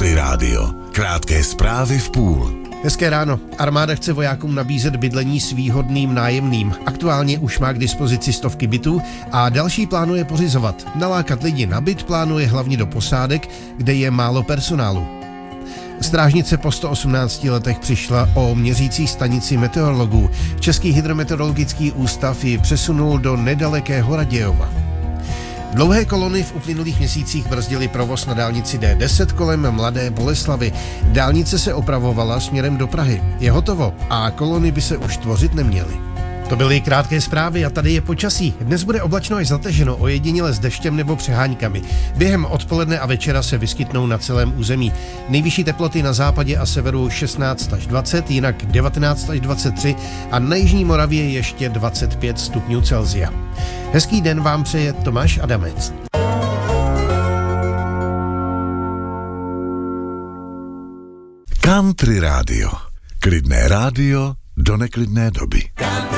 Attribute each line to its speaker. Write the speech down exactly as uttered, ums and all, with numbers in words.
Speaker 1: Country Rádio. Krátké zprávy v půl.
Speaker 2: Hezké ráno. Armáda chce vojákům nabízet bydlení s výhodným nájemným. Aktuálně už má k dispozici stovky bytů a další plánuje pořizovat. Nalákat lidi na byt plánuje hlavně do posádek, kde je málo personálu. Strážnice po sto osmnácti letech přišla o měřící stanici meteorologů. Český hydrometeorologický ústav ji přesunul do nedalekého Radějova. Dlouhé kolony v uplynulých měsících brzdily provoz na dálnici D deset kolem Mladé Boleslavi. Dálnice se opravovala směrem do Prahy. Je hotovo a kolony by se už tvořit neměly. To byly krátké zprávy a tady je počasí. Dnes bude oblačno až zateženo, ojediněle s deštěm nebo přeháňkami. Během odpoledne a večera se vyskytnou na celém území. Nejvyšší teploty na západě a severu šestnáct až dvacet, jinak devatenáct až dvacet tři a na jižní Moravě ještě dvacet pět stupňů Celsia. Hezký den vám přeje Tomáš Adamec.
Speaker 1: Country Rádio. Klidné rádio do neklidné doby.